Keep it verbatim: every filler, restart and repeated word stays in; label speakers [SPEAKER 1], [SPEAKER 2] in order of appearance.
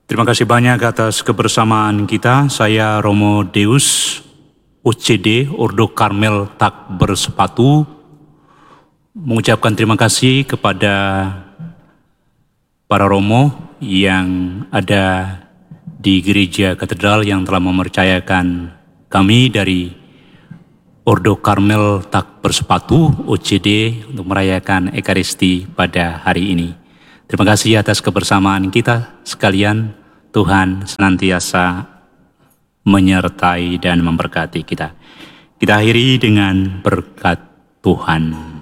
[SPEAKER 1] Terima kasih banyak atas kebersamaan kita. Saya Romo Deus, O C D, Ordo Karmel Tak Bersepatu, mengucapkan terima kasih kepada para Romo yang ada di Gereja Katedral yang telah mempercayakan kami dari Ordo Karmel Tak Bersepatu, O C D, untuk merayakan Ekaristi pada hari ini. Terima kasih atas kebersamaan kita sekalian. Tuhan senantiasa menyertai dan memberkati kita. Kita akhiri dengan berkat Tuhan.